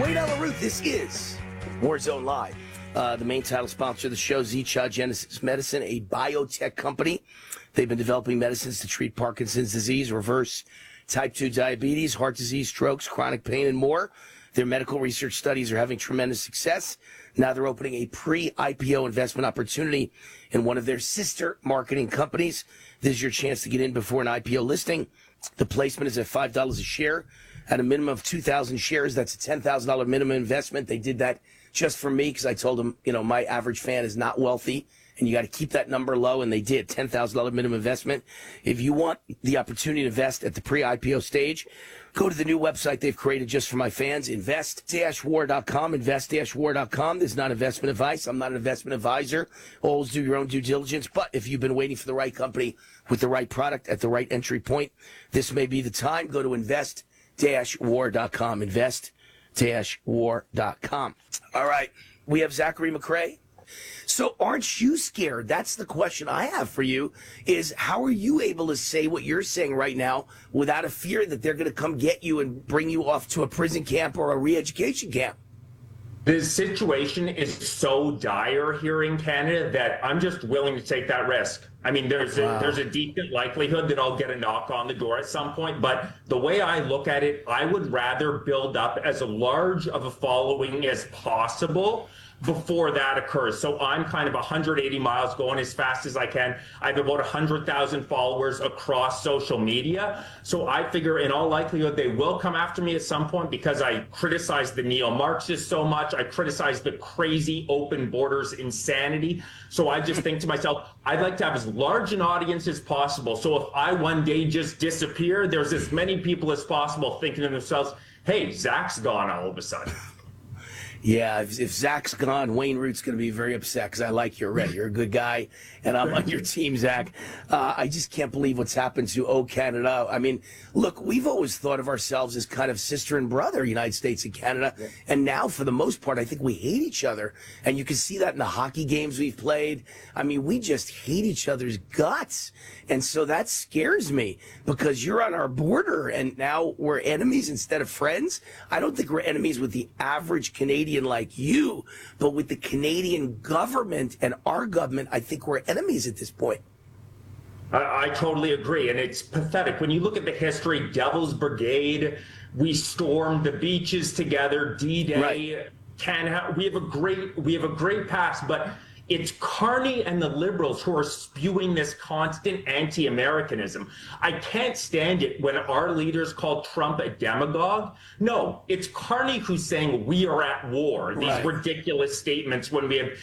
Wayne Allyn Root, this is Warzone Live. The main title sponsor of the show, Zicha Genesis Medicine, a biotech company. They've been developing medicines to treat Parkinson's disease, reverse type 2 diabetes, heart disease, strokes, chronic pain, and more. Their medical research studies are having tremendous success. Now they're opening a pre-IPO investment opportunity in one of their sister marketing companies. This is your chance to get in before an IPO listing. The placement is at $5 a share. At a minimum of 2,000 shares, that's a $10,000 minimum investment. They did that just for me because I told them, my average fan is not wealthy, and you got to keep that number low, and they did. $10,000 minimum investment. If you want the opportunity to invest at the pre-IPO stage, go to the new website they've created just for my fans, invest-war.com, invest-war.com. This is not investment advice. I'm not an investment advisor. Always do your own due diligence, but if you've been waiting for the right company with the right product at the right entry point, this may be the time. Go to invest-war.com, invest-war.com. All right, we have Zachary McRae. So aren't you scared? That's the question I have for you, is how are you able to say what you're saying right now without a fear that they're going to come get you and bring you off to a prison camp or a re-education camp? The situation is so dire here in Canada that I'm just willing to take that risk. I mean, there's a decent likelihood that I'll get a knock on the door at some point. But the way I look at it, I would rather build up as large of a following as possible before that occurs. So I'm kind of 180 miles going as fast as I can. I have about 100,000 followers across social media. So I figure in all likelihood, they will come after me at some point because I criticize the neo-Marxists so much. I criticize the crazy open borders insanity. So I just think to myself, I'd like to have as large an audience as possible. So if I one day just disappear, there's as many people as possible thinking to themselves, hey, Zach's gone all of a sudden. Yeah, if Zach's gone, Wayne Root's going to be very upset because I like you already. You're a good guy, and I'm on your team, Zach. I just can't believe what's happened to O Canada. I mean, look, we've always thought of ourselves as kind of sister and brother, United States and Canada, and now, for the most part, I think we hate each other, and you can see that in the hockey games we've played. I mean, we just hate each other's guts, and so that scares me because you're on our border, and now we're enemies instead of friends. I don't think we're enemies with the average Canadian like you, but with the Canadian government and our government, I think we're enemies at this point. I totally agree, and it's pathetic. When you look at the history, Devil's Brigade, we stormed the beaches together, D-Day, right. We have a great past, but it's Carney and the liberals who are spewing this constant anti-Americanism. I can't stand it when our leaders call Trump a demagogue. No, it's Carney who's saying we are at war. These ridiculous statements when we have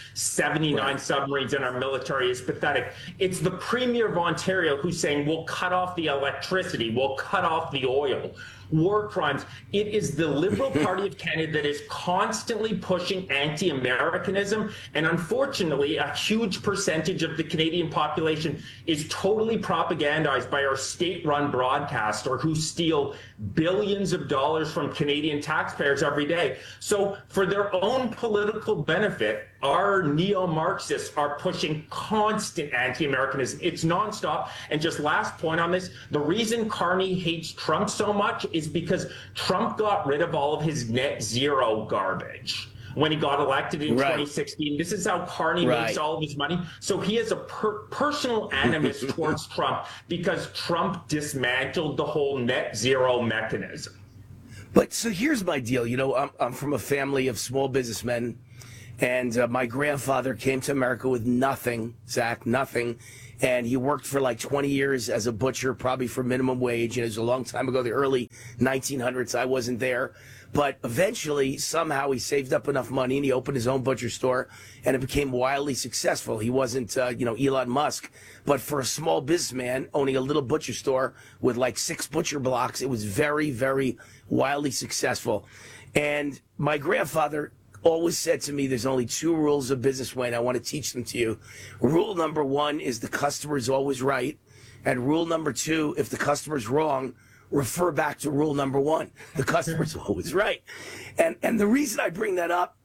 79 submarines in our military is pathetic. It's the Premier of Ontario who's saying we'll cut off the electricity, we'll cut off the oil. War crimes. It is the Liberal Party of Canada that is constantly pushing anti-Americanism, and unfortunately, a huge percentage of the Canadian population is totally propagandized by our state-run broadcaster who steal billions of dollars from Canadian taxpayers every day. So for their own political benefit, our neo-Marxists are pushing constant anti-Americanism. It's nonstop. And just last point on this, the reason Carney hates Trump so much is because Trump got rid of all of his net zero garbage when he got elected in 2016. This is how Carney makes all of his money. So he has a personal animus towards Trump because Trump dismantled the whole net zero mechanism. But so here's my deal. I'm from a family of small businessmen. And my grandfather came to America with nothing, Zach, nothing. And he worked for like 20 years as a butcher, probably for minimum wage. And it was a long time ago, the early 1900s. I wasn't there. But eventually, somehow, he saved up enough money and he opened his own butcher store. And it became wildly successful. He wasn't, Elon Musk. But for a small businessman owning a little butcher store with like 6 butcher blocks, it was very, very wildly successful. And my grandfather always said to me, there's only 2 rules of business, Wayne. I want to teach them to you. Rule number 1 is the customer is always right. And rule number 2, if the customer's wrong, refer back to rule number 1. The customer's always right. And the reason I bring that up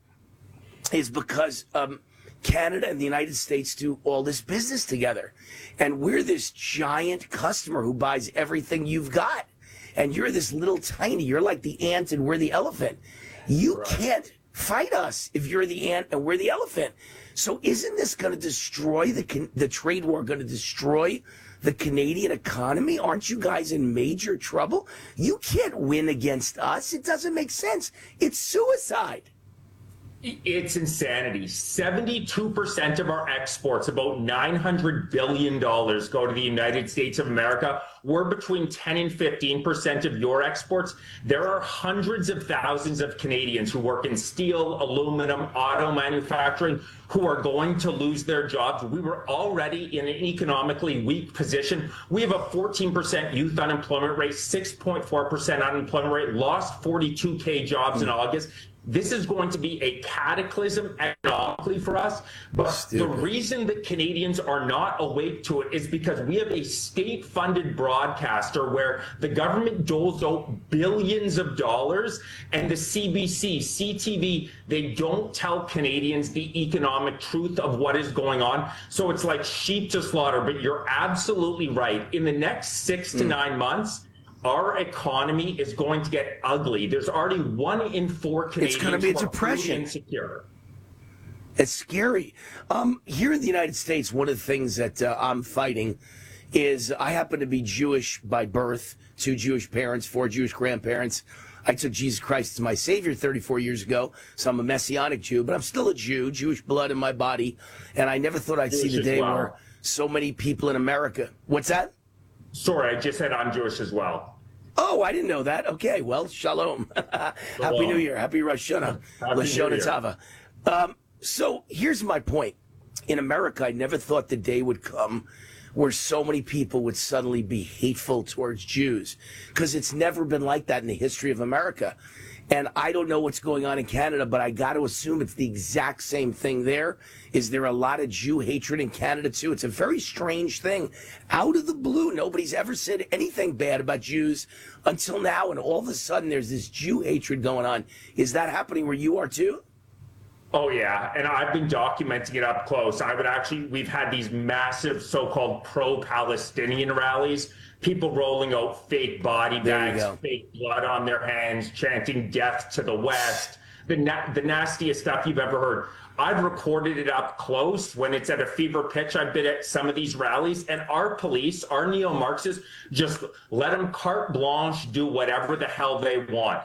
is because Canada and the United States do all this business together. And we're this giant customer who buys everything you've got. and you're this little tiny, you're like the ant and we're the elephant. You can't fight us if you're the ant and we're the elephant. So isn't this going to destroy the trade war, going to destroy the Canadian economy? Aren't you guys in major trouble? You can't win against us. It doesn't make sense. It's suicide. It's insanity. 72% of our exports, about $900 billion, go to the United States of America. We're between 10 and 15% of your exports. There are hundreds of thousands of Canadians who work in steel, aluminum, auto manufacturing, who are going to lose their jobs. We were already in an economically weak position. We have a 14% youth unemployment rate, 6.4% unemployment rate, lost 42K jobs in August. This is going to be a cataclysm economically for us. But the reason that Canadians are not awake to it is because we have a state-funded broadcaster where the government doles out billions of dollars, and the CBC, CTV, they don't tell Canadians the economic truth of what is going on. So it's like sheep to slaughter. But you're absolutely right. In the next 6 to 9 months, our economy is going to get ugly. There's already 1 in 4 Canadians it's going to be a depression. Insecure. It's scary. Here in the United States, one of the things that I'm fighting is I happen to be Jewish by birth, 2 Jewish parents, 4 Jewish grandparents. I took Jesus Christ as my Savior 34 years ago, so I'm a Messianic Jew, but I'm still a Jew, Jewish blood in my body, and I never thought I'd see the day where so many people in America... What's that? Sorry, I just said I'm Jewish as well. Oh, I didn't know that. Okay, well, shalom. Happy New Year. Happy Rosh Hashanah. Lashon Tava. So here's my point. In America, I never thought the day would come where so many people would suddenly be hateful towards Jews, because it's never been like that in the history of America. And I don't know what's going on in Canada, but I got to assume it's the exact same thing there. Is there a lot of Jew hatred in Canada, too? It's a very strange thing. Out of the blue, nobody's ever said anything bad about Jews until now, and all of a sudden there's this Jew hatred going on. Is that happening where you are, too? Oh, yeah, and I've been documenting it up close. We've had these massive so-called pro-Palestinian rallies, people rolling out fake body bags, fake blood on their hands, chanting death to the West, the nastiest stuff you've ever heard. I've recorded it up close when it's at a fever pitch. I've been at some of these rallies, and our police, our neo-Marxists, just let them carte blanche do whatever the hell they want.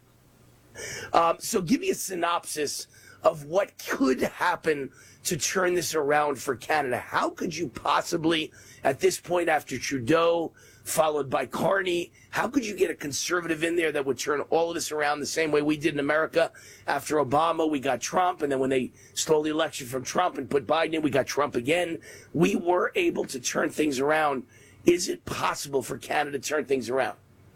So give me a synopsis of what could happen to turn this around for Canada. How could you possibly, at this point after Trudeau, followed by Carney, how could you get a conservative in there that would turn all of this around the same way we did in America? After Obama, we got Trump, and then when they stole the election from Trump and put Biden in, we got Trump again. We were able to turn things around. Is it possible for Canada to turn things around?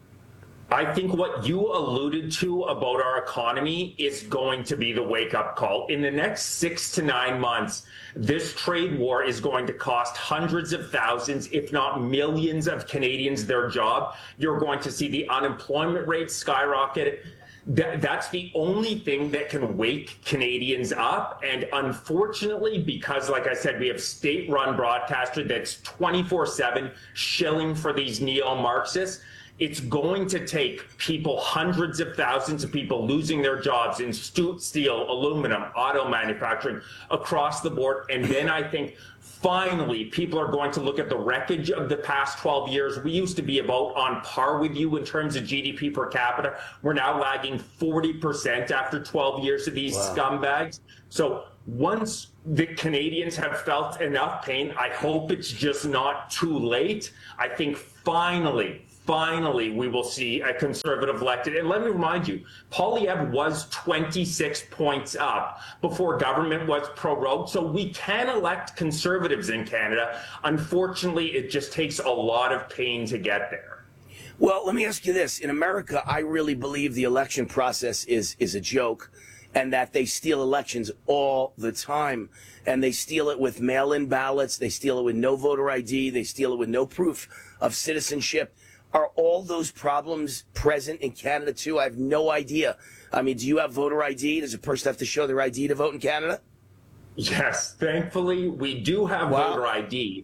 I think what you alluded to about our economy is going to be the wake-up call. In the next 6 to 9 months, this trade war is going to cost hundreds of thousands, if not millions of Canadians their job. You're going to see the unemployment rate skyrocket. That's the only thing that can wake Canadians up. And unfortunately, because, like I said, we have state-run broadcaster that's 24/7 shilling for these neo-Marxists, it's going to take people, hundreds of thousands of people losing their jobs in steel, aluminum, auto manufacturing across the board. And then I think finally people are going to look at the wreckage of the past 12 years. We used to be about on par with you in terms of GDP per capita. We're now lagging 40% after 12 years of these scumbags. So once the Canadians have felt enough pain, I hope it's just not too late. I think finally, we will see a conservative elected. And let me remind you, Poilievre was 26 points up before government was prorogued. So we can elect conservatives in Canada. Unfortunately, it just takes a lot of pain to get there. Well, let me ask you this. In America, I really believe the election process is a joke, and that they steal elections all the time. And they steal it with mail-in ballots. They steal it with no voter ID. They steal it with no proof of citizenship. Are all those problems present in Canada, too? I have no idea. I mean, do you have voter ID? Does a person have to show their ID to vote in Canada? Yes, thankfully, we do have voter ID.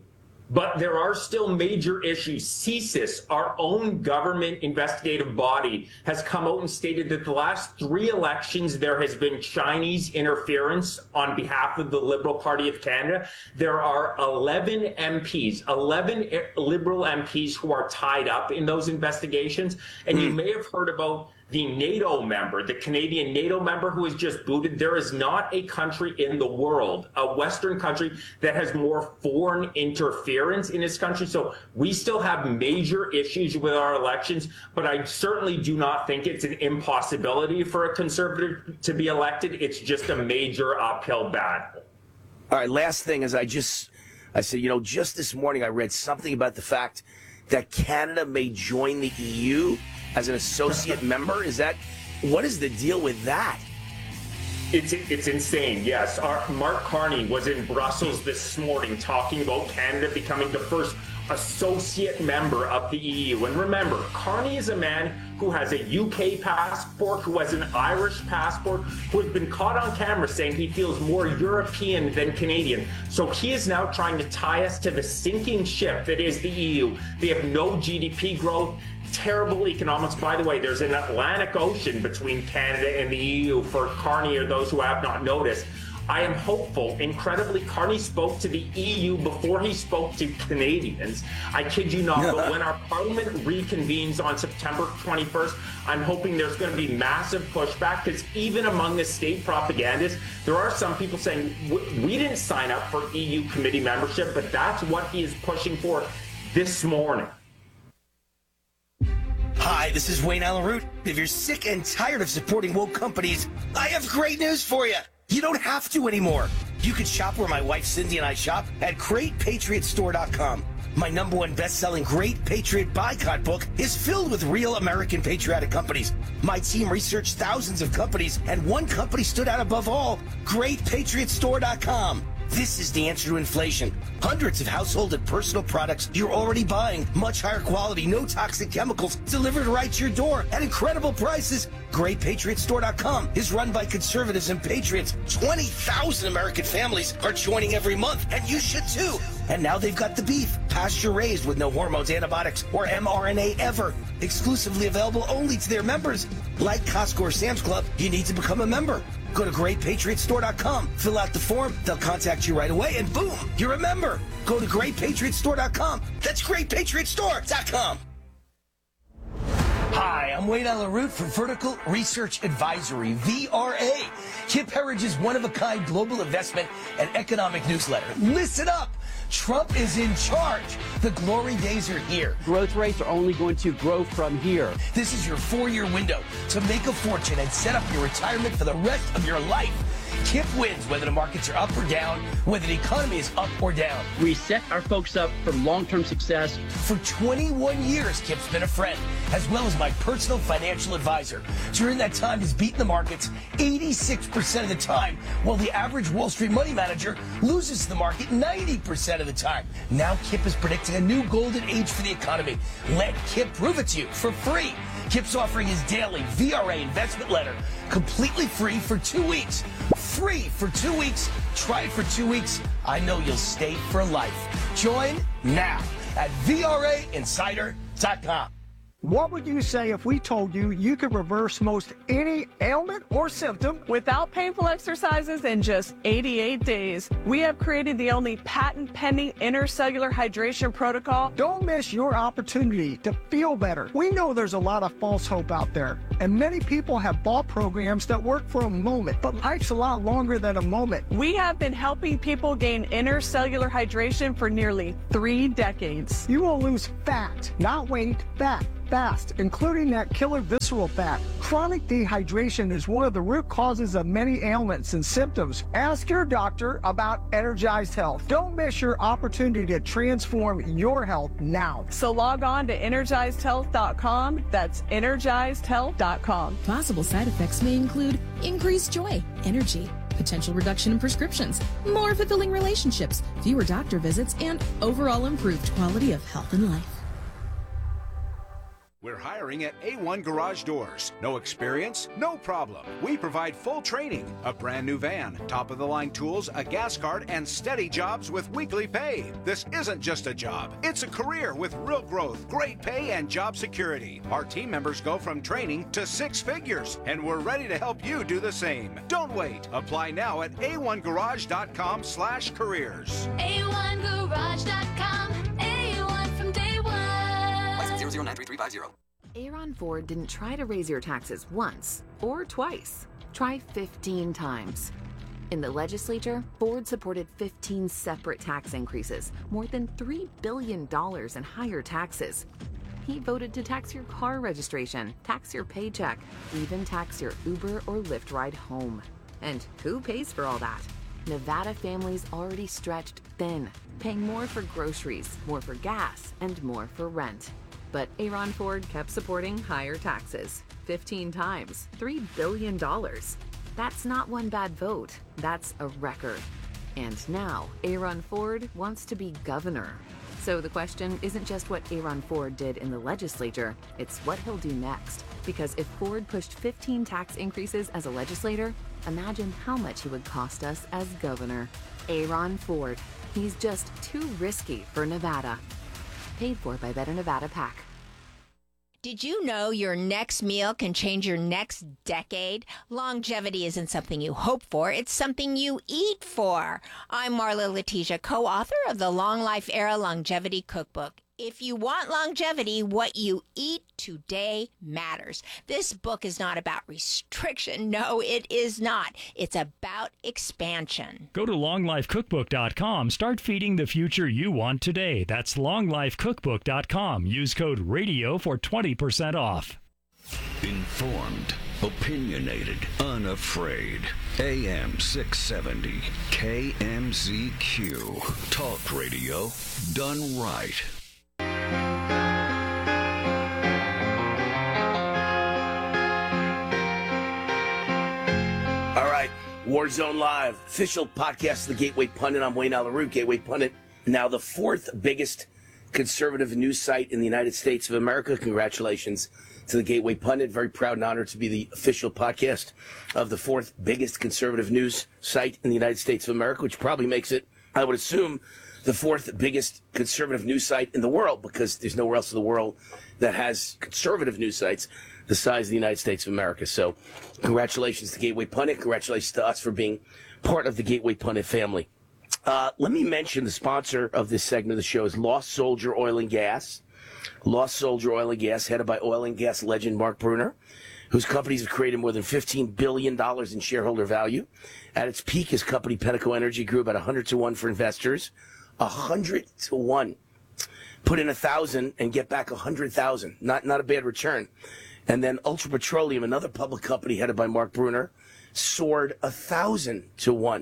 But there are still major issues. CSIS, our own government investigative body, has come out and stated that the last 3 elections, there has been Chinese interference on behalf of the Liberal Party of Canada. There are 11 MPs, 11 Liberal MPs who are tied up in those investigations. And you may have heard about the NATO member, the Canadian NATO member who was just booted. There is not a country in the world, a Western country, that has more foreign interference in its country. So we still have major issues with our elections, but I certainly do not think it's an impossibility for a Conservative to be elected. It's just a major uphill battle. All right, last thing is I said, just this morning I read something about the fact that Canada may join the EU as an associate member. What is the deal with that? It's insane, yes. Mark Carney was in Brussels this morning talking about Canada becoming the first associate member of the EU. And remember, Carney is a man who has a UK passport, who has an Irish passport, who has been caught on camera saying he feels more European than Canadian. So he is now trying to tie us to the sinking ship that is the EU. They have no GDP growth, terrible economics. By the way, there's an Atlantic Ocean between Canada and the EU for Carney or those who have not noticed. I am hopeful. Incredibly, Carney spoke to the EU before he spoke to Canadians. I kid you not, but when our parliament reconvenes on September 21st, I'm hoping there's going to be massive pushback, because even among the state propagandists, there are some people saying, we didn't sign up for EU committee membership, but that's what he is pushing for this morning. Hi, this is Wayne Allyn Root. If you're sick and tired of supporting woke companies, I have great news for you. You don't have to anymore. You can shop where my wife Cindy and I shop at GreatPatriotStore.com. My #1 best-selling Great Patriot Boycott book is filled with real American patriotic companies. My team researched thousands of companies, and one company stood out above all: GreatPatriotStore.com. This is the answer to inflation. Hundreds of household and personal products you're already buying. Much higher quality, no toxic chemicals, delivered right to your door at incredible prices. GreatPatriotStore.com is run by conservatives and patriots. 20,000 American families are joining every month, and you should too. And now they've got the beef, pasture-raised with no hormones, antibiotics, or mRNA ever. Exclusively available only to their members. Like Costco or Sam's Club, you need to become a member. Go to GreatPatriotStore.com, fill out the form, they'll contact you right away, and boom, you're a member. Go to GreatPatriotStore.com. That's GreatPatriotStore.com. Hi, I'm Wayne Allyn Root from Vertical Research Advisory, VRA. Kip Herriage's one-of-a-kind global investment and economic newsletter. Listen up. Trump is in charge. The glory days are here. Growth rates are only going to grow from here. This is your 4-year window to make a fortune and set up your retirement for the rest of your life. Kip wins whether the markets are up or down, whether the economy is up or down. We set our folks up for long-term success. For 21 years, Kip's been a friend, as well as my personal financial advisor. During that time, he's beaten the markets 86% of the time, while the average Wall Street money manager loses to the market 90% of the time. Now Kip is predicting a new golden age for the economy. Let Kip prove it to you for free. Kip's offering his daily VRA investment letter completely free for 2 weeks. Free for 2 weeks. Try it for 2 weeks. I know you'll stay for life. Join now at VRAinsider.com. What would you say if we told you you could reverse most any ailment or symptom without painful exercises in just 88 days? We have created the only patent-pending intercellular hydration protocol. Don't miss your opportunity to feel better. We know there's a lot of false hope out there, and many people have bought programs that work for a moment, but life's a lot longer than a moment. We have been helping people gain intercellular hydration for nearly 3 decades. You will lose fat, not weight, fat. Fast, including that killer visceral fat. Chronic dehydration is one of the root causes of many ailments and symptoms. Ask your doctor about Energized Health. Don't miss your opportunity to transform your health now. So log on to EnergizedHealth.com. That's EnergizedHealth.com. Possible side effects may include increased joy, energy, potential reduction in prescriptions, more fulfilling relationships, fewer doctor visits, and overall improved quality of health and life. We're hiring at A1 Garage Doors. No experience? No problem. We provide full training, a brand new van, top-of-the-line tools, a gas card, and steady jobs with weekly pay. This isn't just a job. It's a career with real growth, great pay, and job security. Our team members go from training to 6 figures, and we're ready to help you do the same. Don't wait. Apply now at a1garage.com/careers. A1garage.com. A1 from day one. License 0093350. Aaron Ford didn't try to raise your taxes once or twice. Try 15 times. In the legislature, Ford supported 15 separate tax increases, more than $3 billion in higher taxes. He voted to tax your car registration, tax your paycheck, even tax your Uber or Lyft ride home. And who pays for all that? Nevada families already stretched thin, paying more for groceries, more for gas, and more for rent. But Aaron Ford kept supporting higher taxes, 15 times, $3 billion. That's not one bad vote, that's a record. And now, Aaron Ford wants to be governor. So the question isn't just what Aaron Ford did in the legislature, it's what he'll do next. Because if Ford pushed 15 tax increases as a legislator, imagine how much he would cost us as governor. Aaron Ford. He's just too risky for Nevada. Paid for by Better Nevada PAC. Did you know your next meal can change your next decade? Longevity isn't something you hope for, it's something you eat for. I'm Marla Letitia, co-author of the Long Life Era Longevity Cookbook. If you want longevity, what you eat today matters. This book is not about restriction. No, it is not. It's about expansion. Go to longlifecookbook.com. Start feeding the future you want today. That's longlifecookbook.com. Use code RADIO for 20% off. Informed, opinionated, unafraid. AM 670, KMZQ. Talk radio done right. All right, Warzone Live, official podcast of the Gateway Pundit. I'm Wayne Alaroot, Gateway Pundit. Now the 4th biggest conservative news site in the United States of America. Congratulations to the Gateway Pundit. Very proud and honored to be the official podcast of the 4th biggest conservative news site in the United States of America, which probably makes it, I would assume, the 4th biggest conservative news site in the world, because there's nowhere else in the world that has conservative news sites the size of the United States of America. So congratulations to Gateway Pundit. Congratulations to us for being part of the Gateway Pundit family. Let me mention the sponsor of this segment of the show is Lost Soldier Oil and Gas. Lost Soldier Oil and Gas, headed by oil and gas legend Mark Bruner, whose companies have created more than $15 billion in shareholder value. At its peak, his company, Penteco Energy, grew about 100-to-1 for investors. 100-to-1. Put in 1,000 and get back 100,000. Not a bad return. And then Ultra Petroleum, another public company headed by Mark Bruner, soared 1,000-to-1.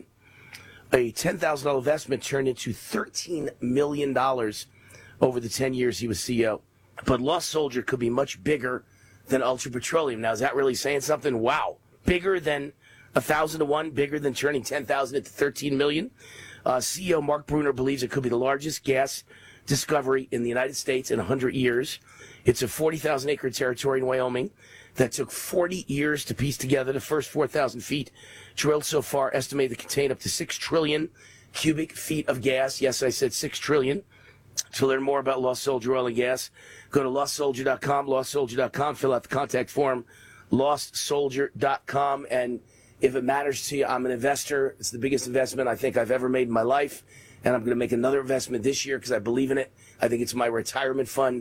A $10,000 investment turned into $13 million over the 10 years he was CEO. But Lost Soldier could be much bigger than Ultra Petroleum. Now, is that really saying something? Wow. Bigger than 1,000-to-1, bigger than turning 10,000 into 13 million. CEO Mark Bruner believes it could be the largest gas discovery in the United States in 100 years. It's a 40,000-acre territory in Wyoming that took 40 years to piece together. The first 4,000 feet drilled so far estimated to contain up to 6 trillion cubic feet of gas. Yes, I said 6 trillion. To learn more about Lost Soldier Oil and Gas, go to lostsoldier.com, lostsoldier.com, fill out the contact form, lostsoldier.com, and if it matters to you, I'm an investor. It's the biggest investment I think I've ever made in my life, and I'm going to make another investment this year because I believe in it. I think it's my retirement fund,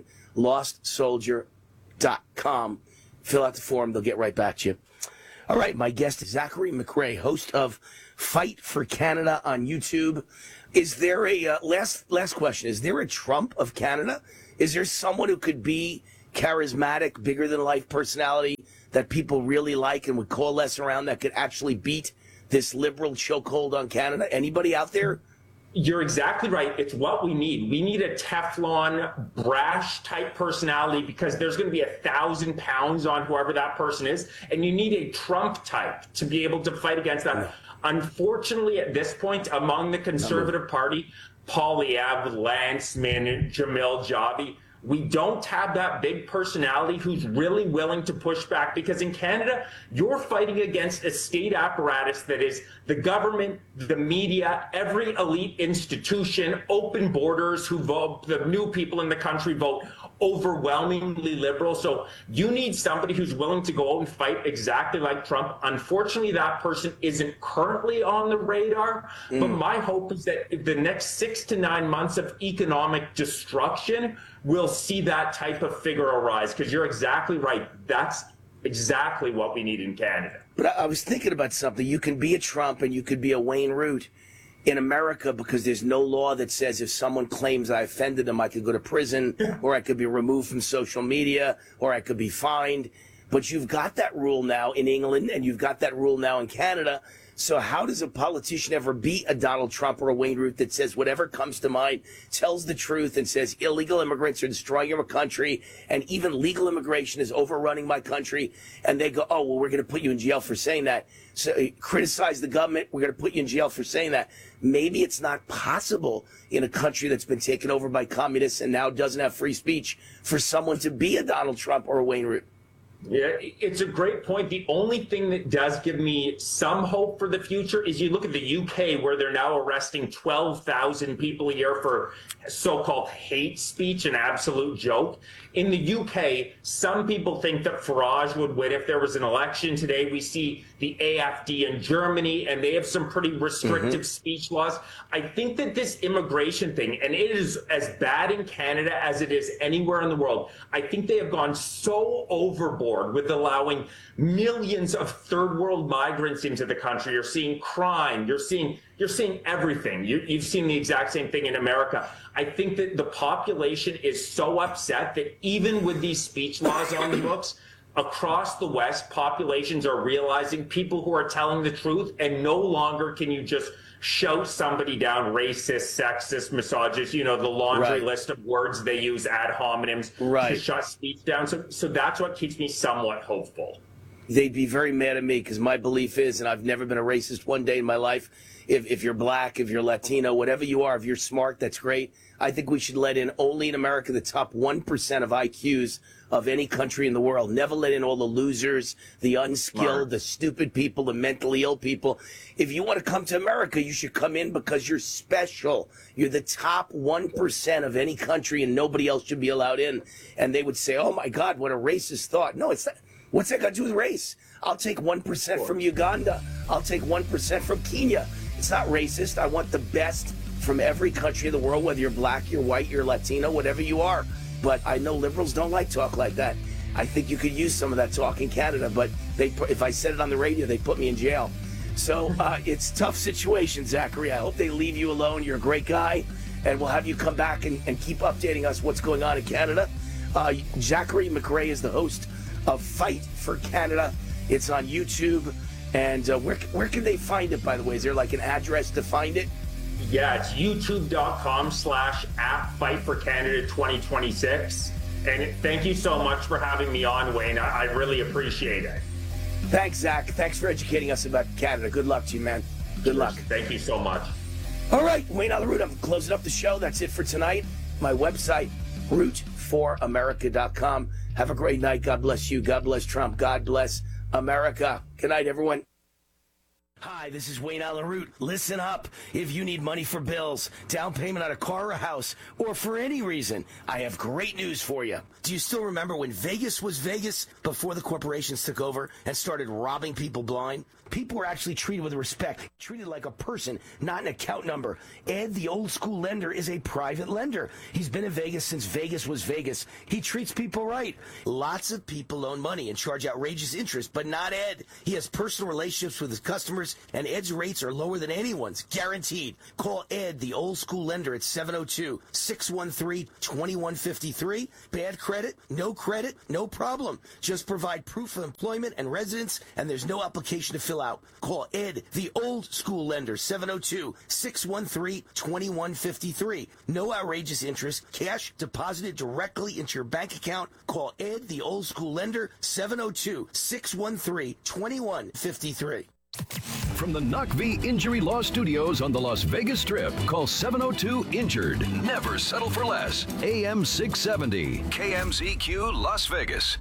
lostsoldier.com. Fill out the form. They'll get right back to you. All right, my guest is Zachary McRae, host of Fight for Canada on YouTube. Is there a, last question, is there a Trump of Canada? Is there someone who could be charismatic, bigger-than-life personality that people really like and would coalesce around that could actually beat this liberal chokehold on Canada? Anybody out there? You're exactly right. It's what we need. We need a Teflon, brash type personality because there's going to be 1,000 pounds on whoever that person is. And you need a Trump type to be able to fight against that. Unfortunately, at this point, among the Conservative Party, Poilievre, Lance Min, Jamil Javi, We don't have that big personality who's really willing to push back, because in Canada, you're fighting against a state apparatus that is the government, the media, every elite institution, open borders, who vote, the new people in the country vote overwhelmingly liberal. So you need somebody who's willing to go out and fight exactly like Trump. Unfortunately, that person isn't currently on the radar, but my hope is that the next 6 to 9 months of economic destruction will see that type of figure arise, because you're exactly right. That's exactly what we need in Canada. But I was thinking about something. You can be a Trump and you could be a Wayne Root in America, because there's no law that says if someone claims I offended them, I could go to prison, or I could be removed from social media, or I could be fined. But you've got that rule now in England, and you've got that rule now in Canada. So how does a politician ever beat a Donald Trump or a Wayne Root that says whatever comes to mind, tells the truth, and says illegal immigrants are destroying our country, and even legal immigration is overrunning my country, and they go, oh, well, we're going to put you in jail for saying that. So criticize the government, we're going to put you in jail for saying that. Maybe it's not possible in a country that's been taken over by communists and now doesn't have free speech for someone to be a Donald Trump or a Wayne Root. Yeah, it's a great point. The only thing that does give me some hope for the future is you look at the UK, where they're now arresting 12,000 people a year for so-called hate speech, an absolute joke. In the UK, some people think that Farage would win if there was an election today. We see the AfD in Germany, and they have some pretty restrictive speech laws. I think that this immigration thing, and it is as bad in Canada as it is anywhere in the world, I think they have gone so overboard with allowing millions of third world migrants into the country. You're seeing crime, you're seeing everything. You've seen the exact same thing in America. I think that the population is so upset that even with these speech laws on the books, across the West, populations are realizing people who are telling the truth, and no longer can you just shout somebody down, racist, sexist, misogynist, the laundry list of words they use ad hominems to shut speech down. So that's what keeps me somewhat hopeful. They'd be very mad at me, because my belief is, and I've never been a racist one day in my life, if you're black, if you're Latino, whatever you are, if you're smart, that's great. I think we should let in only in America the top 1% of IQs of any country in the world. Never let in all the losers, the unskilled, the stupid people, the mentally ill people. If you want to come to America, you should come in because you're special. You're the top 1% of any country, and nobody else should be allowed in. And they would say, oh my God, what a racist thought. No, it's not. What's that got to do with race? I'll take 1% from Uganda. I'll take 1% from Kenya. It's not racist. I want the best from every country in the world, whether you're black, you're white, you're Latino, whatever you are. But I know liberals don't like talk like that. I think you could use some of that talk in Canada, but if I said it on the radio, they'd put me in jail. So it's a tough situation, Zachary. I hope they leave you alone. You're a great guy, and we'll have you come back and keep updating us what's going on in Canada. Zachary McRae is the host of Fight for Canada. It's on YouTube. And where can they find it, by the way? Is there like an address to find it? Yeah, it's youtube.com/@FightForCanada2026. And thank you so much for having me on, Wayne. I really appreciate it. Thanks, Zach. Thanks for educating us about Canada. Good luck to you, man. Good luck. Thank you so much. All right, Wayne on the Root. I'm closing up the show. That's it for tonight. My website, root4america.com. Have a great night. God bless you. God bless Trump. God bless America. Good night, everyone. Hi, this is Wayne Allen Root. Listen up. If you need money for bills, down payment on a car or a house, or for any reason, I have great news for you. Do you still remember when Vegas was Vegas before the corporations took over and started robbing people blind? People were actually treated with respect, treated like a person, not an account number. Ed, the old school lender, is a private lender. He's been in Vegas since Vegas was Vegas. He treats people right. Lots of people loan money and charge outrageous interest, but not Ed. He has personal relationships with his customers, and Ed's rates are lower than anyone's, guaranteed. Call Ed, the old school lender, at 702-613-2153. Bad credit, no problem. Just provide proof of employment and residence, and there's no application to fill out. Call Ed, the old school lender, 702-613-2153. No outrageous interest, cash deposited directly into your bank account. Call Ed, the old school lender, 702-613-2153. From the Knock V Injury Law Studios on the Las Vegas Strip, call 702-INJURED. Never settle for less. AM 670, KMZQ Las Vegas.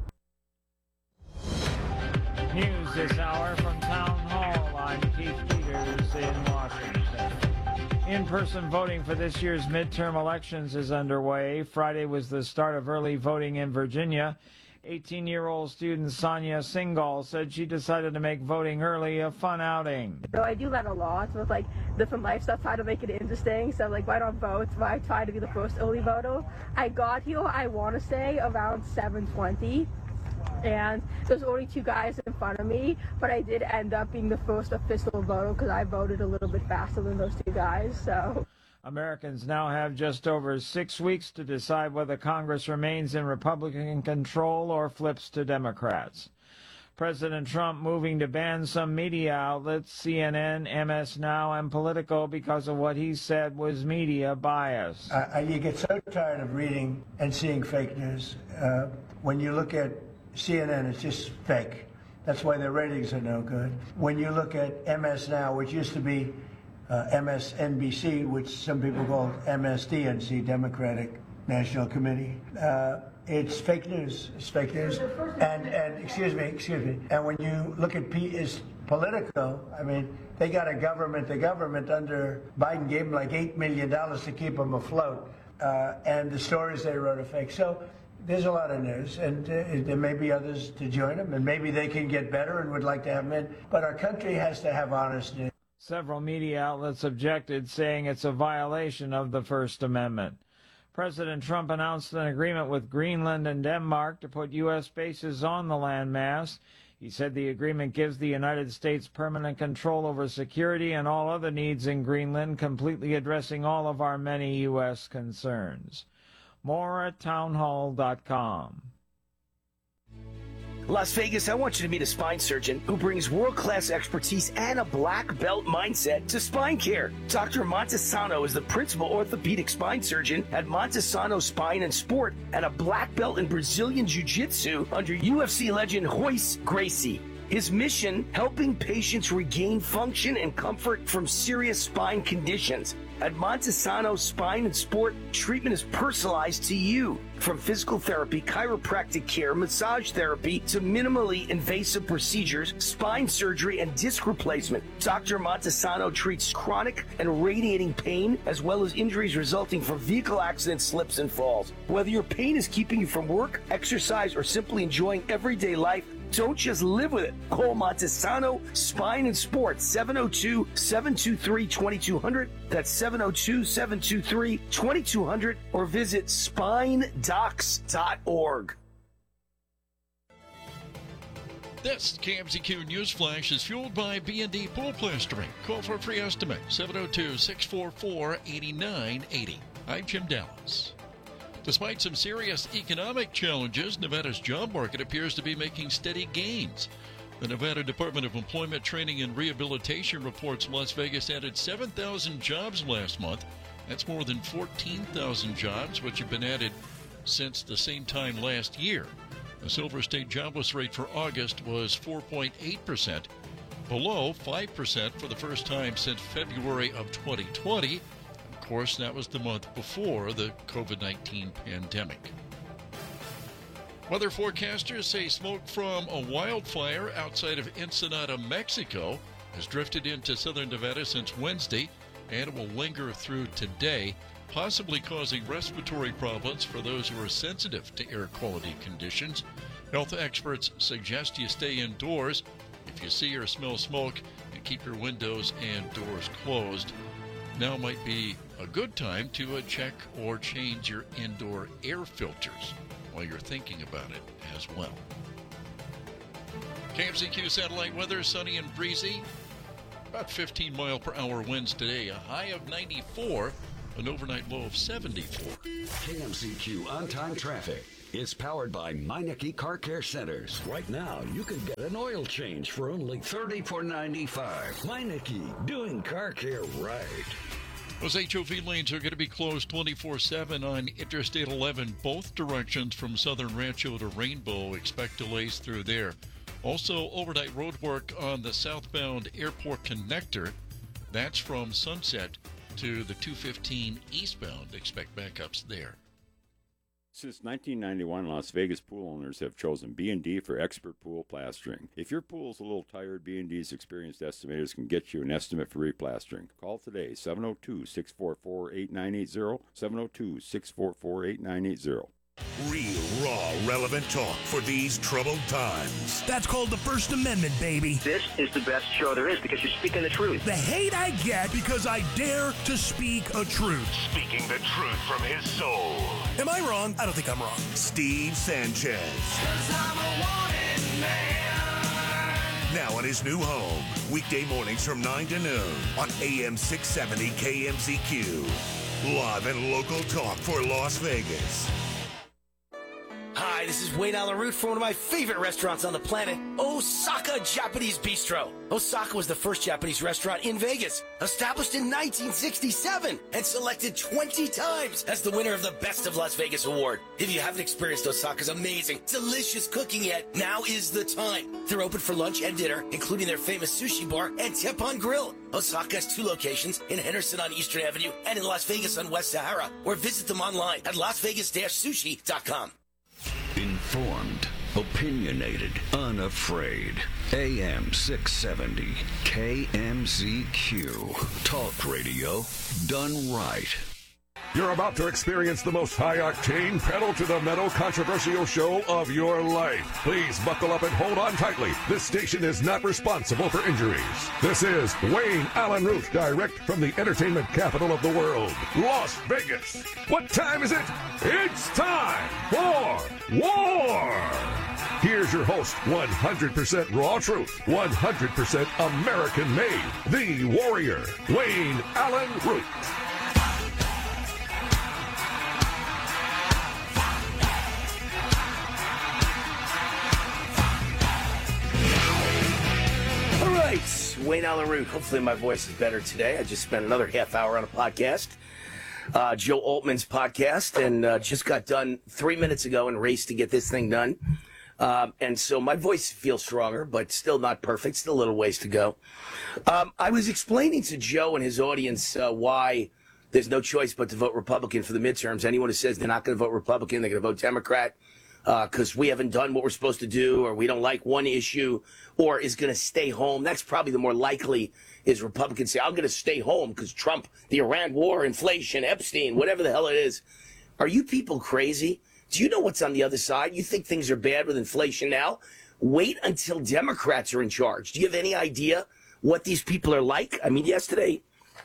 News this hour from Town Hall. I'm Keith Peters in Washington. In-person voting for this year's midterm elections is underway. Friday was the start of early voting in Virginia. 18-year-old student Sonia Singal said she decided to make voting early a fun outing. So I do that a lot with like different lifestyle, try to make it interesting. So like why don't vote? Why try to be the first early voter? I got here, I want to say around 7:20. And there's only two guys in front of me, but I did end up being the first official voter because I voted a little bit faster than those two guys. So Americans now have just over 6 weeks to decide whether Congress remains in Republican control or flips to Democrats. President Trump moving to ban some media outlets, CNN, MS Now, and Politico, because of what he said was media bias. You get so tired of reading and seeing fake news. When you look at CNN, it's just fake. That's why their ratings are no good. When you look at MS Now, which used to be MSNBC, which some people call MSDNC, Democratic National Committee, it's fake news. It's fake news. And excuse me. And when you look at Politico, I mean, they got the government under Biden gave them like $8 million to keep them afloat. And the stories they wrote are fake. So there's a lot of news, and there may be others to join them, and maybe they can get better and would like to have them in. But our country has to have honest news. Several media outlets objected, saying it's a violation of the First Amendment. President Trump announced an agreement with Greenland and Denmark to put U.S. bases on the landmass. He said the agreement gives the United States permanent control over security and all other needs in Greenland, completely addressing all of our many U.S. concerns. More at townhall.com. Las Vegas, I want you to meet a spine surgeon who brings world-class expertise and a black belt mindset to spine care. Dr. Montesano is the principal orthopedic spine surgeon at Montesano Spine and Sport and a black belt in Brazilian Jiu-Jitsu under UFC legend Royce Gracie. His mission, helping patients regain function and comfort from serious spine conditions. At Montesano Spine and Sport, treatment is personalized to you. From physical therapy, chiropractic care, massage therapy, to minimally invasive procedures, spine surgery, and disc replacement. Dr. Montesano treats chronic and radiating pain, as well as injuries resulting from vehicle accidents, slips, and falls. Whether your pain is keeping you from work, exercise, or simply enjoying everyday life, don't just live with it. Call Montesano Spine and Sport, 702-723-2200. That's 702-723-2200. Or visit spinedocs.org. This KMZQ News Flash is fueled by B&D Pool Plastering. Call for a free estimate, 702-644-8980. I'm Jim Dallas. Despite some serious economic challenges, Nevada's job market appears to be making steady gains. The Nevada Department of Employment, Training, and Rehabilitation reports Las Vegas added 7,000 jobs last month. That's more than 14,000 jobs, which have been added since the same time last year. The Silver State jobless rate for August was 4.8%, below 5% for the first time since February of 2020. Of course, that was the month before the COVID-19 pandemic. Weather forecasters say smoke from a wildfire outside of Ensenada, Mexico, has drifted into southern Nevada since Wednesday, and it will linger through today, possibly causing respiratory problems for those who are sensitive to air quality conditions. Health experts suggest you stay indoors if you see or smell smoke, and keep your windows and doors closed. Now might be a good time to check or change your indoor air filters while you're thinking about it as well. KMZQ satellite weather, sunny and breezy. About 15 mile per hour winds today, a high of 94, an overnight low of 74. KMZQ on-time traffic is powered by Meineke Car Care Centers. Right now, you can get an oil change for only $34.95. Meineke, doing car care right. Those HOV lanes are going to be closed 24/7 on Interstate 11, both directions from Southern Rancho to Rainbow. Expect delays through there. Also, overnight road work on the southbound airport connector. That's from Sunset to the 215 eastbound. Expect backups there. Since 1991, Las Vegas pool owners have chosen B&D for expert pool plastering. If your pool is a little tired, B&D's experienced estimators can get you an estimate for replastering. Call today, 702-644-8980, 702-644-8980. Real, raw, relevant talk for these troubled times. That's called the First Amendment, baby. This is the best show there is because you're speaking the truth. The hate I get because I dare to speak a truth. Speaking the truth from his soul. Am I wrong? I don't think I'm wrong. Steve Sanchez. 'Cause I'm a wanted man. Now on his new home, weekday mornings from 9 to noon on AM 670 KMZQ. Live and local talk for Las Vegas. Hi, this is Wayne Allen Root from one of my favorite restaurants on the planet, Osaka Japanese Bistro. Osaka was the first Japanese restaurant in Vegas, established in 1967 and selected 20 times as the winner of the Best of Las Vegas award. If you haven't experienced Osaka's amazing, delicious cooking yet, now is the time. They're open for lunch and dinner, including their famous sushi bar and Teppan Grill. Osaka has 2 locations in Henderson on Eastern Avenue and in Las Vegas on West Sahara, or visit them online at lasvegas-sushi.com. Informed, opinionated, unafraid. AM 670, KMZQ. Talk radio done right. You're about to experience the most high-octane, pedal-to-the-metal, controversial show of your life. Please buckle up and hold on tightly. This station is not responsible for injuries. This is Wayne Allen Root, direct from the entertainment capital of the world, Las Vegas. What time is it? It's time for war! Here's your host, 100% raw truth, 100% American-made, the warrior, Wayne Allen Root. Wayne Allen Root. Hopefully my voice is better today. I just spent another half hour on a podcast, Joe Altman's podcast, and just got done 3 minutes ago and raced to get this thing done. And so my voice feels stronger, but still not perfect. Still a little ways to go. I was explaining to Joe and his audience why there's no choice but to vote Republican for the midterms. Anyone who says they're not going to vote Republican, they're going to vote Democrat, because we haven't done what we're supposed to do, or we don't like one issue, or is going to stay home. That's probably the more likely is Republicans say, I'm going to stay home because Trump, the Iran war, inflation, Epstein, whatever the hell it is. Are you people crazy? Do you know what's on the other side? You think things are bad with inflation now? Wait until Democrats are in charge. Do you have any idea what these people are like? I mean, yesterday,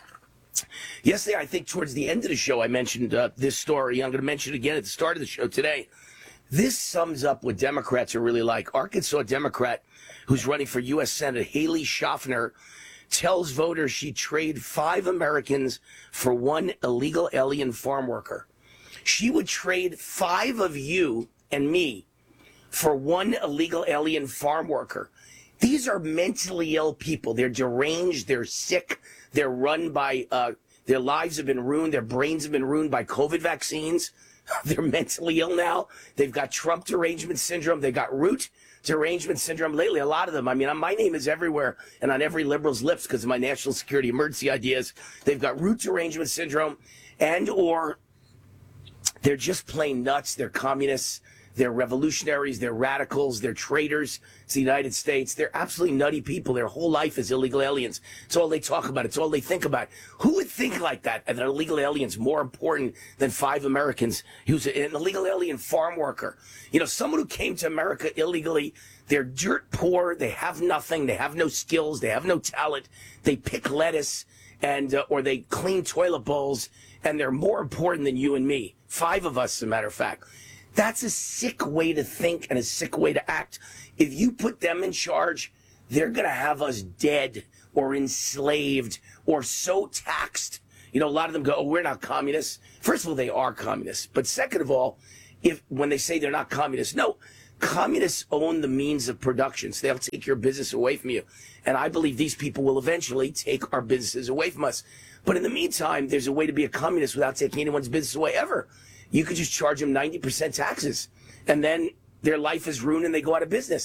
I think towards the end of the show, I mentioned this story. I'm going to mention it again at the start of the show today. This sums up what Democrats are really like. Arkansas Democrat who's running for U.S. Senate, Haley Schaffner, tells voters she'd trade 5 Americans for 1 illegal alien farm worker. She would trade 5 of you and me for 1 illegal alien farm worker. These are mentally ill people. They're deranged. They're sick. They're run by, their lives have been ruined. Their brains have been ruined by COVID vaccines. They're mentally ill now. They've got Trump derangement syndrome. They got Root derangement syndrome. Lately, a lot of them. I mean, my name is everywhere and on every liberal's lips because of my national security emergency ideas. They've got Root derangement syndrome, and or they're just plain nuts. They're communists. They're revolutionaries. They're radicals. They're traitors to the United States. They're absolutely nutty people. Their whole life is illegal aliens. It's all they talk about. It's all they think about. Who would think like that? That illegal alien's more important than 5 Americans? He was an illegal alien farm worker. You know, someone who came to America illegally. They're dirt poor. They have nothing. They have no skills. They have no talent. They pick lettuce and or they clean toilet bowls. And they're more important than you and me. 5 of us, as a matter of fact. That's a sick way to think and a sick way to act. If you put them in charge, they're going to have us dead or enslaved or so taxed. You know, a lot of them go, oh, we're not communists. First of all, they are communists. But second of all, when they say they're not communists, no, communists own the means of production. So they'll take your business away from you. And I believe these people will eventually take our businesses away from us. But in the meantime, there's a way to be a communist without taking anyone's business away ever. You could just charge them 90% taxes, and then their life is ruined and they go out of business.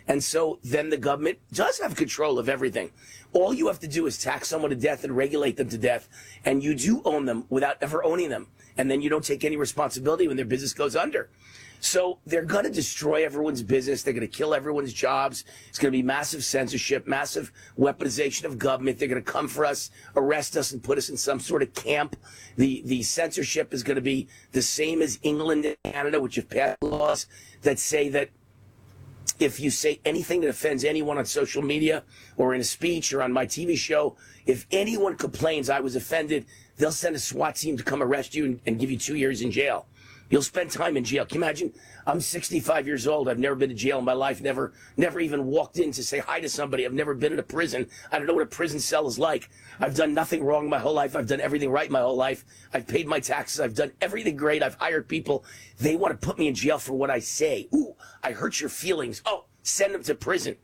And so then the government does have control of everything. All you have to do is tax someone to death and regulate them to death. And you do own them without ever owning them. And then you don't take any responsibility when their business goes under. So they're going to destroy everyone's business. They're going to kill everyone's jobs. It's going to be massive censorship, massive weaponization of government. They're going to come for us, arrest us, and put us in some sort of camp. The censorship is going to be the same as England and Canada, which have passed laws that say that if you say anything that offends anyone on social media or in a speech or on my TV show, if anyone complains I was offended, they'll send a SWAT team to come arrest you and give you 2 years in jail. You'll spend time in jail. Can you imagine? I'm 65 years old. I've never been to jail in my life. Never even walked in to say hi to somebody. I've never been in a prison. I don't know what a prison cell is like. I've done nothing wrong my whole life. I've done everything right my whole life. I've paid my taxes. I've done everything great. I've hired people. They want to put me in jail for what I say. Ooh, I hurt your feelings. Oh, send them to prison.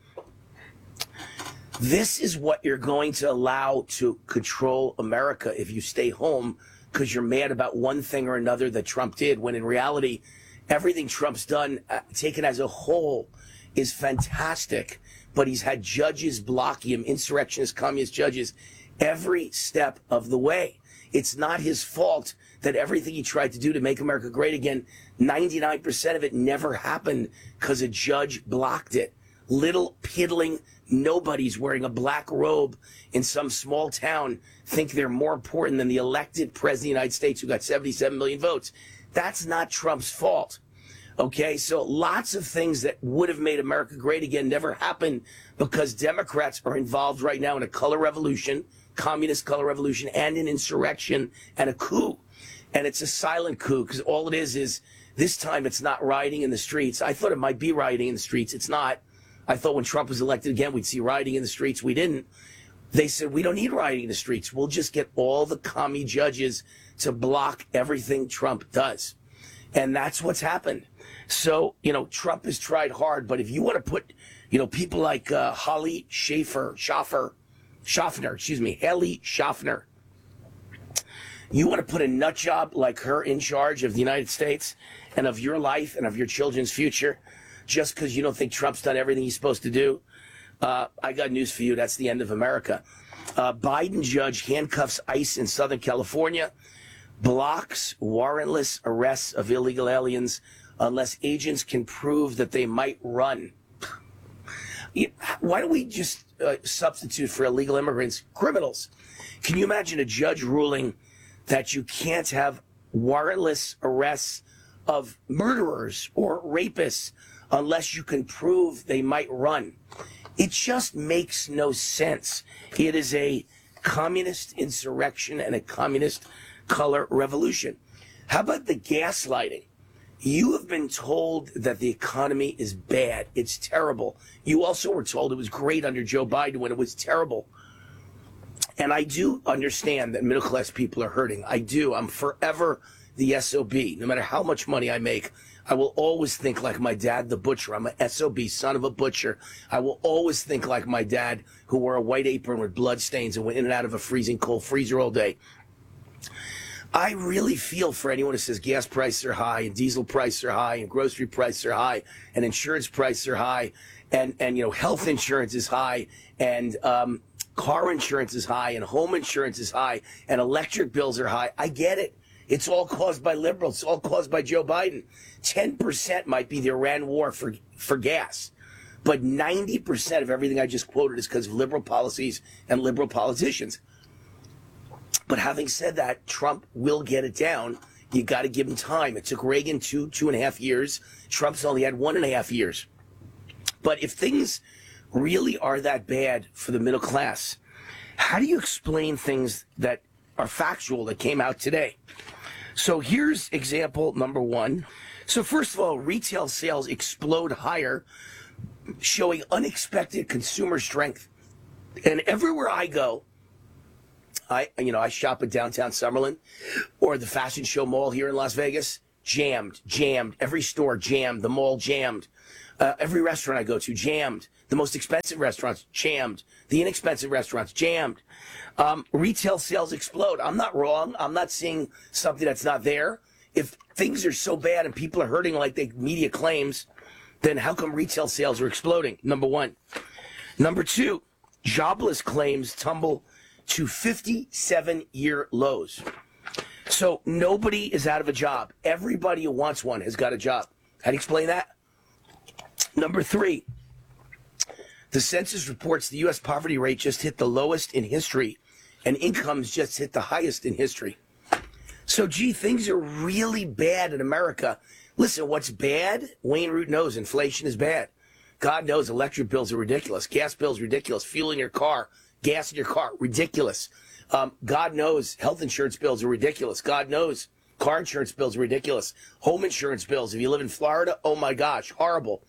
This is what you're going to allow to control America if you stay home because you're mad about one thing or another that Trump did, when in reality, everything Trump's done, taken as a whole, is fantastic. But he's had judges block him, insurrectionist, communist judges, every step of the way. It's not his fault that everything he tried to do to make America great again, 99% of it never happened because a judge blocked it. Little piddling nobodies wearing a black robe in some small town think they're more important than the elected president of the United States who got 77 million votes. That's not Trump's fault. Okay, so lots of things that would have made America great again never happened because Democrats are involved right now in a color revolution, communist color revolution, and an insurrection and a coup. And it's a silent coup because all it is this time it's not rioting in the streets. I thought it might be rioting in the streets. It's not. I thought when Trump was elected again, we'd see rioting in the streets. We didn't. They said, we don't need rioting in the streets. We'll just get all the commie judges to block everything Trump does. And that's what's happened. So, Trump has tried hard, but if you want to put, people like Hallie Schaffner, you want to put a nut job like her in charge of the United States and of your life and of your children's future just because you don't think Trump's done everything he's supposed to do? I got news for you. That's the end of America. Biden judge handcuffs ICE in Southern California, blocks warrantless arrests of illegal aliens unless agents can prove that they might run. Why don't we just substitute for illegal immigrants criminals? Can you imagine a judge ruling that you can't have warrantless arrests of murderers or rapists unless you can prove they might run? It just makes no sense. It is a communist insurrection and a communist color revolution. How about the gaslighting? You have been told that the economy is bad. It's terrible. You also were told it was great under Joe Biden when it was terrible. And I do understand that middle-class people are hurting. I do. I'm forever the SOB. No matter how much money I make, I will always think like my dad, the butcher. I'm a SOB, son of a butcher. I will always think like my dad, who wore a white apron with blood stains and went in and out of a freezing cold freezer all day. I really feel for anyone who says gas prices are high and diesel prices are high and grocery prices are high and insurance prices are high and health insurance is high and car insurance is high and home insurance is high and electric bills are high. I get it. It's all caused by liberals. It's all caused by Joe Biden. 10% might be the Iran war for gas. But 90% of everything I just quoted is because of liberal policies and liberal politicians. But having said that, Trump will get it down. You got to give him time. It took Reagan 2.5 years. Trump's only had 1.5 years. But if things really are that bad for the middle class, how do you explain things that are factual that came out today? So here's example number one. So first of all, retail sales explode higher, showing unexpected consumer strength. And everywhere I go, I shop at downtown Summerlin or the Fashion Show Mall here in Las Vegas, jammed. Every store jammed, the mall jammed. Every restaurant I go to, jammed. The most expensive restaurants, jammed. The inexpensive restaurants, jammed. Retail sales explode. I'm not wrong. I'm not seeing something that's not there. If things are so bad and people are hurting like the media claims, then how come retail sales are exploding? Number one. Number two, jobless claims tumble to 57-year lows. So nobody is out of a job. Everybody who wants one has got a job. How do you explain that? Number three, the census reports the U.S. poverty rate just hit the lowest in history, and incomes just hit the highest in history. So, gee, things are really bad in America. Listen, what's bad? Wayne Root knows inflation is bad. God knows electric bills are ridiculous. Gas bills ridiculous. Fuel in your car, gas in your car, ridiculous. God knows health insurance bills are ridiculous. God knows car insurance bills are ridiculous. Home insurance bills, if you live in Florida, oh my gosh, horrible.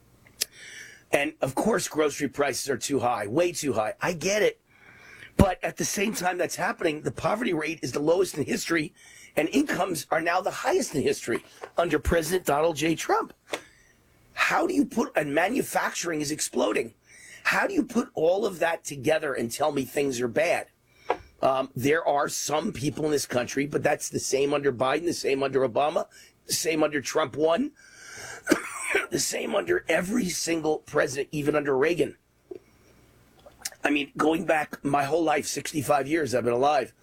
And, of course, grocery prices are too high, way too high. I get it. But at the same time that's happening, the poverty rate is the lowest in history, and incomes are now the highest in history under President Donald J. Trump. How do you and manufacturing is exploding. How do you put all of that together and tell me things are bad? There are some people in this country, but that's the same under Biden, the same under Obama, the same under Trump 1, the same under every single president, even under Reagan. I mean, going back my whole life, 65 years I've been alive.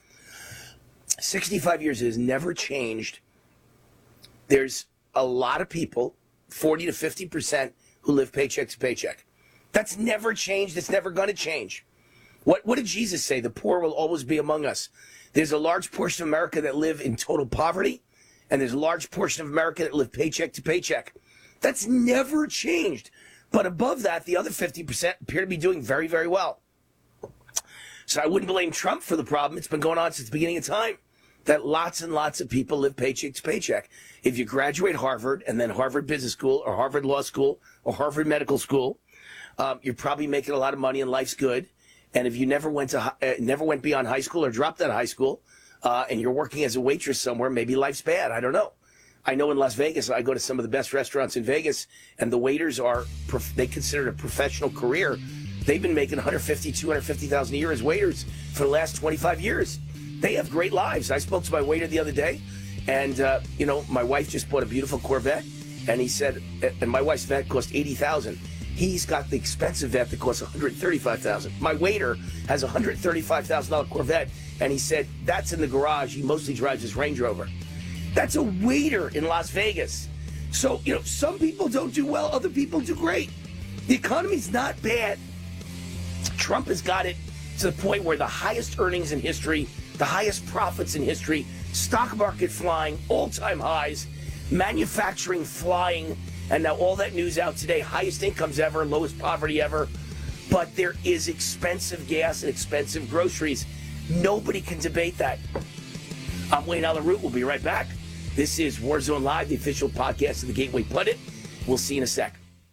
65 years has never changed. There's a lot of people, 40 to 50%, who live paycheck to paycheck. That's never changed. It's never going to change. What did Jesus say? The poor will always be among us. There's a large portion of America that live in total poverty, and there's a large portion of America that live paycheck to paycheck. That's never changed. But above that, the other 50% appear to be doing very, very well. So I wouldn't blame Trump for the problem. It's been going on since the beginning of time, that lots and lots of people live paycheck to paycheck. If you graduate Harvard and then Harvard Business School or Harvard Law School or Harvard Medical School, you're probably making a lot of money and life's good. And if you never went beyond high school or dropped out of high school, and you're working as a waitress somewhere, maybe life's bad. I don't know. I know in Las Vegas, I go to some of the best restaurants in Vegas, and the waiters they consider it a professional career. They've been making $150,000, $250,000 a year as waiters for the last 25 years. They have great lives. I spoke to my waiter the other day, and my wife just bought a beautiful Corvette, and he said, and my wife's Vette cost $80,000. He's got the expensive Vette that costs $135,000. My waiter has a $135,000 Corvette, and he said that's in the garage. He mostly drives his Range Rover. That's a waiter in Las Vegas. So, some people don't do well, other people do great. The economy's not bad. Trump has got it to the point where the highest earnings in history, the highest profits in history, stock market flying, all-time highs, manufacturing flying, and now all that news out today, highest incomes ever, lowest poverty ever. But there is expensive gas and expensive groceries. Nobody can debate that. I'm Wayne Allyn Root. We'll be right back. This is Warzone Live, the official podcast of the Gateway Pundit. We'll see you in a sec.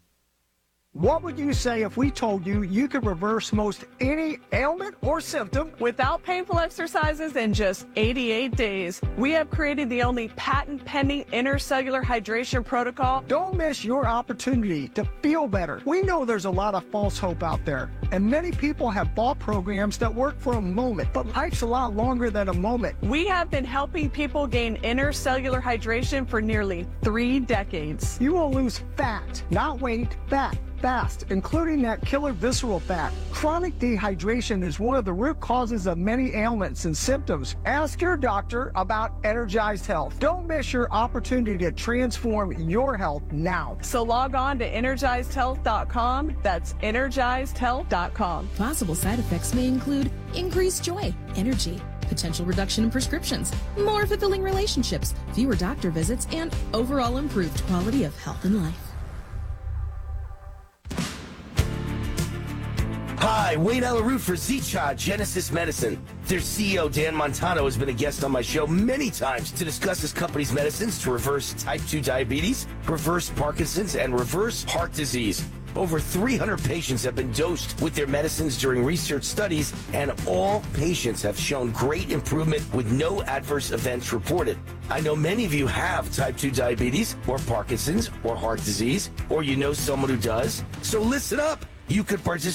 What would you say if we told you you could reverse most any ailment or symptom without painful exercises in just 88 days? We have created the only patent-pending intercellular hydration protocol. Don't miss your opportunity to feel better. We know there's a lot of false hope out there, and many people have bought programs that work for a moment, but life's a lot longer than a moment. We have been helping people gain intercellular hydration for nearly 3 decades. You will lose fat, not weight, fat. Fast, including that killer visceral fat. Chronic dehydration is one of the root causes of many ailments and symptoms. Ask your doctor about Energized Health. Don't miss your opportunity to transform your health now. So log on to EnergizedHealth.com. That's EnergizedHealth.com. Possible side effects may include increased joy, energy, potential reduction in prescriptions, more fulfilling relationships, fewer doctor visits, and overall improved quality of health and life. Hi, Wayne Allyn Root for Zicha Genesis Medicine. Their CEO, Dan Montano, has been a guest on my show many times to discuss his company's medicines to reverse type 2 diabetes, reverse Parkinson's, and reverse heart disease. Over 300 patients have been dosed with their medicines during research studies, and all patients have shown great improvement with no adverse events reported. I know many of you have type 2 diabetes, or Parkinson's, or heart disease, or you know someone who does. So listen up. You could participate